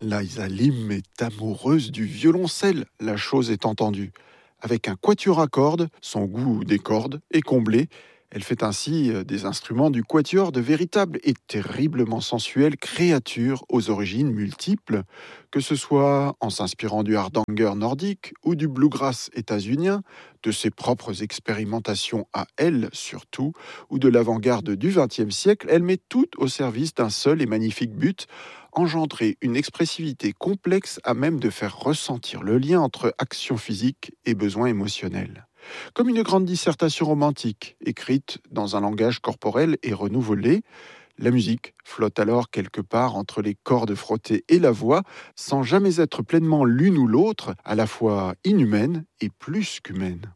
Liza Lim est amoureuse du violoncelle, la chose est entendue. Avec un quatuor à cordes, son goût des cordes est comblé. Elle fait ainsi des instruments du quatuor de véritables et terriblement sensuelles créatures aux origines multiples, que ce soit en s'inspirant du hardanger nordique ou du bluegrass états-unien, de ses propres expérimentations à elle surtout, ou de l'avant-garde du XXe siècle, elle met tout au service d'un seul et magnifique but, engendrer une expressivité complexe à même de faire ressentir le lien entre action physique et besoin émotionnel. Comme une grande dissertation romantique, écrite dans un langage corporel et renouvelé, la musique flotte alors quelque part entre les cordes frottées et la voix, sans jamais être pleinement l'une ou l'autre, à la fois inhumaine et plus qu'humaine.